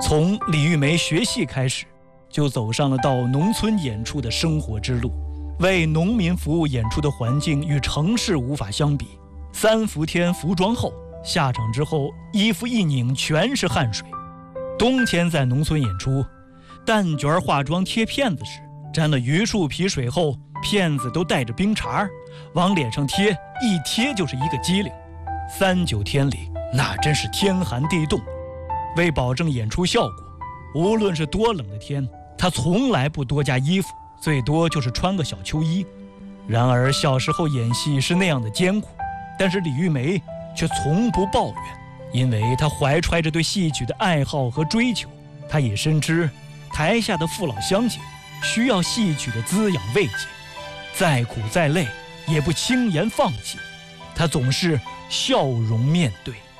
从李玉梅学戏开始，就走上了到农村演出的生活之路。为农民服务演出的环境与城市无法相比。3伏天服装厚，下场之后衣服一拧全是汗水。冬天在农村演出，蛋卷化妆贴片子时，沾了榆树皮水后，片子都带着冰碴，往脸上贴，一贴就是一个机灵。3、9天里，那真是天寒地冻。为保证演出效果，无论是多冷的天，他从来不多加衣服，最多就是穿个小秋衣。然而小时候演戏是那样的艰苦，但是李玉梅却从不抱怨，因为她怀揣着对戏曲的爱好和追求。她也深知台下的父老乡亲需要戏曲的滋养慰藉，再苦再累也不轻言放弃，她总是笑容面对。